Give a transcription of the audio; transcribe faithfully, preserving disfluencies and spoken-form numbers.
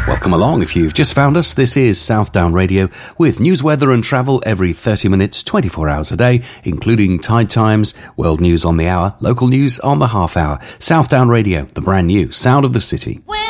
Welcome along. If you've just found us, this is Southdown Radio with news, weather and travel every thirty minutes, twenty-four hours a day, including tide times, world news on the hour, local news on the half hour. Southdown Radio, the brand new sound of the city. When